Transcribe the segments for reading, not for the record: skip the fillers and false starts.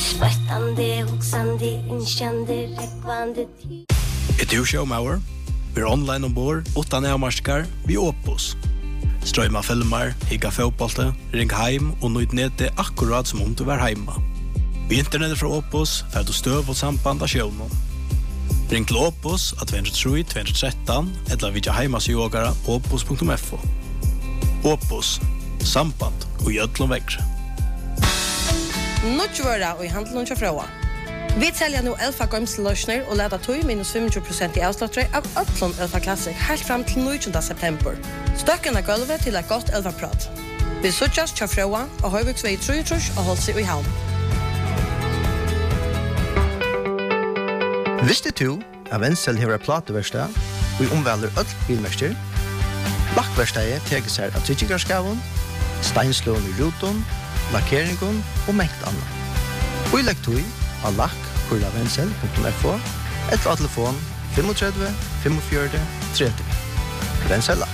Svettande, huxande, inskjande, räckvande tid. Ett show vi är online ombord, utan avmarskar, vi Opus. Strömma filmer, higga fotbollte, ring heim och nöjt nete akkurat som om du var hemma. Vi internetet från Opus för du stöv och samband av showen. Ring till Opus at 203-213 eller via heimasjogara opus.fo. Opus, samband och gödlom växer. Nutjvara och i handlun till fråga. Vi säljer nu Elfa Gömslösner och lägger tog minus 25% i avslattare av Ötlund Elfa Classic helt fram till 19 september. Stöckarna golvet till ett gott Elfa-prat. Vi suttjas till fråga och Höjviksväg 33 och håll sig i halm. Visste du att Wenzel har en plateverkstad och omvälder öll bilmärster? Lackverkstadet teker seg av tryggarskaven, steinslån i ruton, lackeringen og mengt annet. Og i lekktøy av lack.wenzel.fo eller av telefon 35 45 30. Wenzel Lack.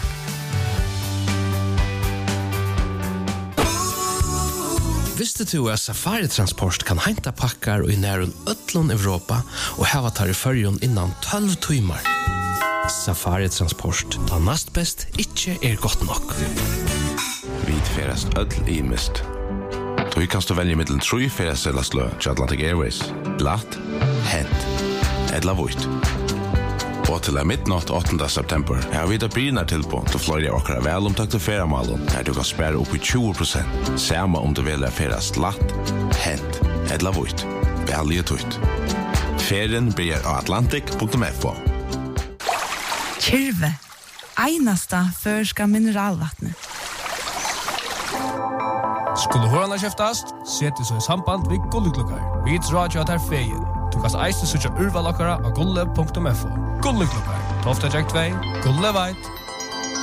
Visste du att Safari Transport kan hämta packar i närheten öllon Europa och hava tar i färjan innan 12 timmar? Safari Transport, ta näst bäst, inte gott nog. Vid färast öll i mist. Du kan stå välja mellan 3 färasellaslö till Atlantic Airways. Glatt, hett, eller vujt. Og til midnatt 8. september har vi da brynar tilbå til flere åkere velomtakte feriemalen der du kan spære opp i 20%. Samme om du velger feras latt, hent eller vujt. Velge tutt. Ferien blir av atlantic.fo. Kyrve. Einasta förska mineralvattnet. Skulle hörarna käftast, sätt dig så i samband vid Gulleklukkar. Vi drar ju att här fejen. Du kan eiste søkja urvalakara av gulle.fo. Gulleklukkar. Tofta Jack 2, Gulle Veit,